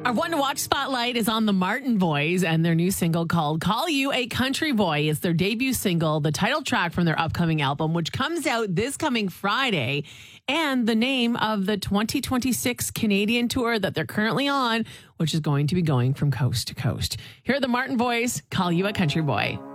Our One to Watch spotlight is on the Martin Boys and their new single called Call You a Country Boy. It's their debut single, the title track from their upcoming album, which comes out this coming Friday, and the name of the 2026 Canadian tour that they're currently on, which is going to be going from coast to coast. Here are the Martin Boys, Call You a Country Boy.